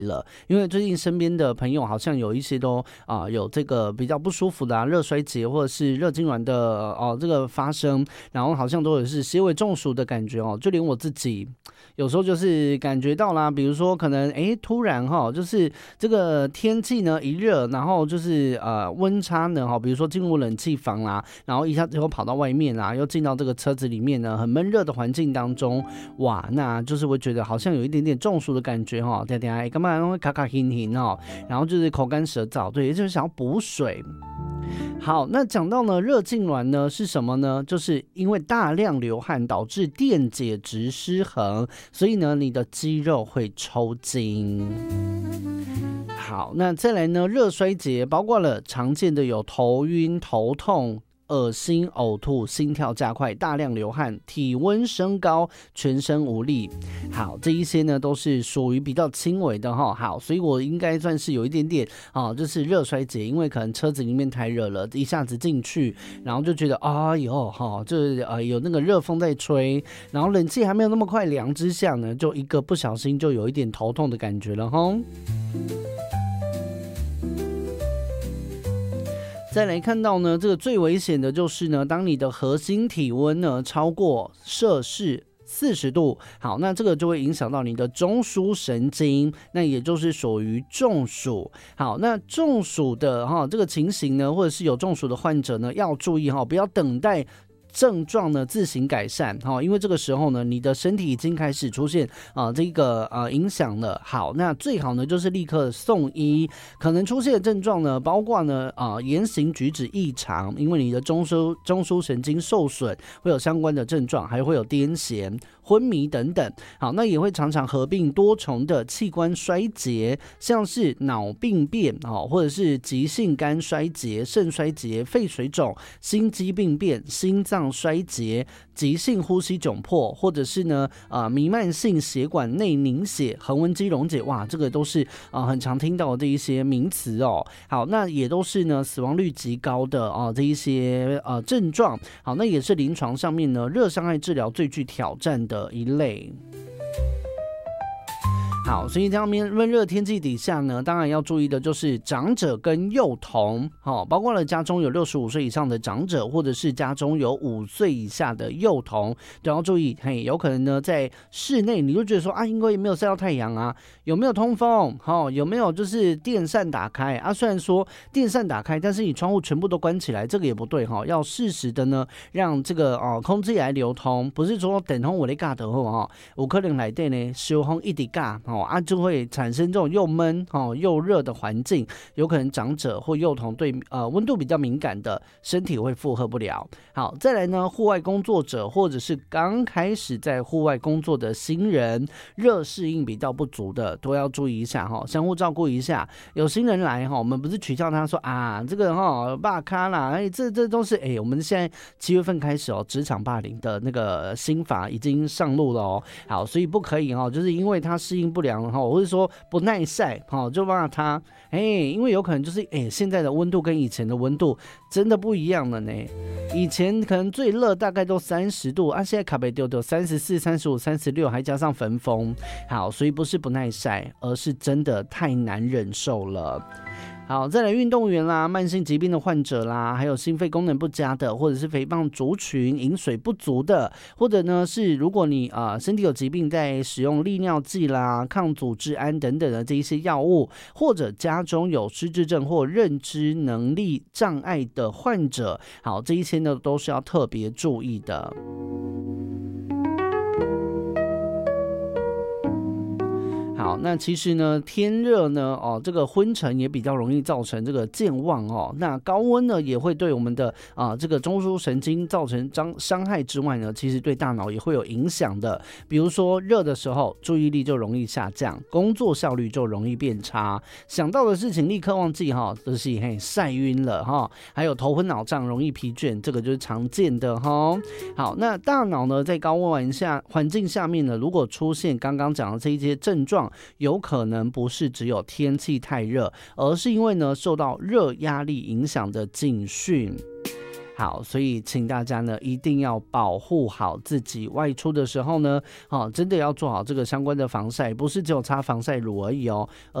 了，因为最近身边的朋友好像有一些都有这个比较不舒服的热衰竭或者是热痉挛的这个发生，然后好像都有是些微中暑的感觉就连我自己有时候就是感觉到啦，比如说可能突然就是这个天气呢一热，然后就是温差呢比如说进入冷气房啦，然后一下子又跑到外面啦，又进到这个车子里面呢，很闷热的环境当中，哇，那就是会觉得好像有一点点中暑的感觉干嘛会卡卡hinhin然后就是口干舌燥，对，也就是想要补水。好，那讲到呢热痉挛呢是什么呢？就是因为大量流汗导致电解质失衡，所以呢你的肌肉会抽筋。好，那再来呢热衰竭包括了常见的有头晕、头痛、恶心、呕吐、心跳加快、大量流汗、体温升高、全身无力。好，这一些呢都是属于比较轻微的好，所以我应该算是有一点点就是热衰竭，因为可能车子里面太热了，一下子进去，然后就觉得就是有那个热风在吹，然后冷气还没有那么快凉之下呢，就一个不小心就有一点头痛的感觉了再来看到呢，这个最危险的就是呢，当你的核心体温呢超过摄氏40度，好，那这个就会影响到你的中枢神经，那也就是属于中暑。好，那中暑的这个情形呢，或者是有中暑的患者呢，要注意不要等待症状呢自行改善因为这个时候呢，你的身体已经开始出现这个影响了。好，那最好呢就是立刻送医。可能出现的症状呢，包括呢言行举止异常，因为你的中枢神经受损，会有相关的症状，还会有癫痫、昏迷等等。好，那也会常常合并多重的器官衰竭，像是脑病变或者是急性肝衰竭、肾衰竭、肺水肿、心肌病变、心脏衰竭、急性呼吸窘迫，或者是呢弥漫性血管内凝血、横纹肌溶解。哇，这个都是很常听到的一些名词好，那也都是呢死亡率极高的这一些症状。好，那也是临床上面呢热伤害治疗最具挑战的一类。好，所以在闷热天气底下呢，当然要注意的就是长者跟幼童，包括了家中有65岁以上的长者，或者是家中有5岁以下的幼童，都要注意。有可能呢在室内你就觉得说因为没有晒到太阳啊，有没有通风，有没有就是电扇打开虽然说电扇打开，但是你窗户全部都关起来，这个也不对要适时的呢让这个空气来流通，不是说等风我的尬的后有可能来电呢收风一直尬就会产生这种又闷又热的环境，有可能长者或幼童对温度比较敏感的身体会负荷不了。好，再来呢，户外工作者或者是刚开始在户外工作的新人，热适应比较不足的都要注意一下相互照顾一下。有新人来我们不是取笑他说这个霸咖啦，这都是我们现在7月份开始职场霸凌的那个新法已经上路了好，所以不可以就是因为他适应不良或者说不耐晒就骂他因为有可能就是现在的温度跟以前的温度真的不一样了呢。以前可能最热大概都30度现在卡北丢丢34、35、36，还加上焚风。好，所以不是不耐晒，而是真的太难忍受了。好，再来运动员啦、慢性疾病的患者啦，还有心肺功能不佳的，或者是肥胖族群、饮水不足的，或者呢是如果你身体有疾病，在使用利尿剂啦、抗组织胺等等的这一些药物，或者家中有失智症或认知能力障碍的患者，好，这一些呢都是要特别注意的。好，那其实呢，天热呢，这个昏沉也比较容易造成这个健忘那高温呢，也会对我们的这个中枢神经造成伤害之外呢，其实对大脑也会有影响的。比如说热的时候，注意力就容易下降，工作效率就容易变差，想到的事情立刻忘记就是晒晕了还有头昏脑胀、容易疲倦，这个就是常见的好，那大脑呢，在高温环境下面呢，如果出现刚刚讲的这一些症状，有可能不是只有天气太热，而是因为呢受到热压力影响的警讯。 好，所以请大家呢一定要保护好自己，外出的时候呢，真的要做好这个相关的防晒，不是只有擦防晒乳而已哦。